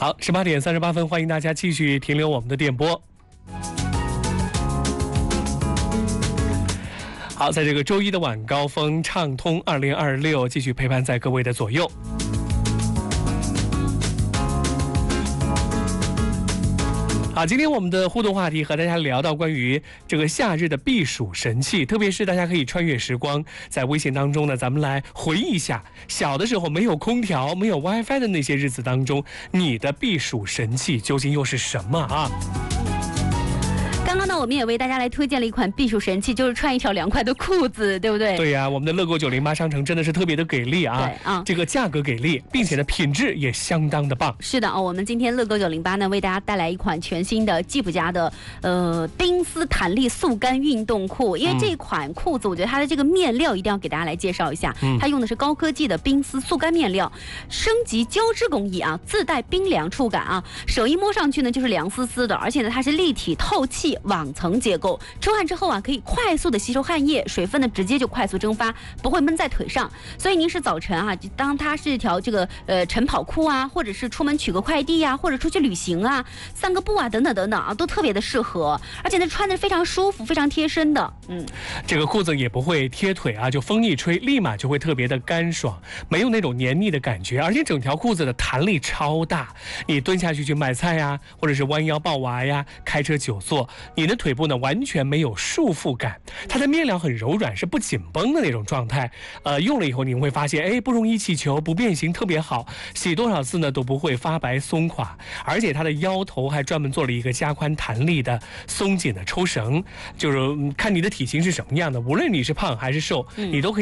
好，18点38分，欢迎大家继续停留我们的电波。好，在这个周一的晚高峰，畅通2026继续陪伴在各位的左右。好，今天我们的互动话题和大家聊到关于这个夏日的避暑神器，特别是大家可以穿越时光，在微信当中呢，咱们来回忆一下小的时候没有空调、没有 WiFi 的那些日子当中，你的避暑神器究竟又是什么啊？ 刚刚呢，我们也为大家来推荐了一款避暑神器，就是穿一条凉快的裤子，对不对？ 对呀，我们的乐购908商城真的是特别的给力啊！ 对啊， 这个价格给力，并且呢品质也相当的棒。 是的啊，我们今天乐购908呢为大家带来一款全新的吉普家的冰丝弹力速干运动裤。因为这款裤子，我觉得它的这个面料一定要给大家来介绍一下，它用的是高科技的冰丝速干面料，升级胶织工艺啊，自带冰凉触感啊，手一摸上去呢就是凉丝丝的，而且呢它是立体透气网层结构，出汗之后啊可以快速的吸收汗液，水分呢直接就快速蒸发，不会闷在腿上。所以您是早晨啊，当它是一条这个晨跑裤啊，或者是出门取个快递啊，或者出去旅行啊，散个步啊，等等等等啊，都特别的适合，而且呢穿的非常舒服，非常贴身的。 这个裤子也不会贴腿啊，就风一吹立马就会特别的干爽，没有那种黏腻的感觉，而且整条裤子的弹力超大，你蹲下去买菜呀，或者是弯腰抱娃呀，开车久坐，你的腿部呢完全没有束缚感，它的面料很柔软，是不紧绷的那种状态。用了以后你会发现，不容易起球，不变形，特别好，洗多少次呢都不会发白松垮，而且它的腰头还专门做了一个加宽弹力的松紧的抽绳，就是看你的体型是什么样的，无论你是胖还是瘦，你都可以